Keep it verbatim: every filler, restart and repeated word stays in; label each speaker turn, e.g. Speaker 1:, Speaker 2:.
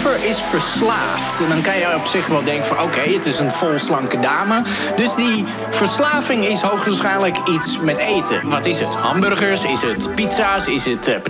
Speaker 1: Amber is verslaafd. En dan kan je op zich wel denken van... oké, okay, het is een volslanke dame. Dus die verslaving is hoogstwaarschijnlijk iets met eten. Wat is het? Hamburgers? Is het pizza's? Is het uh,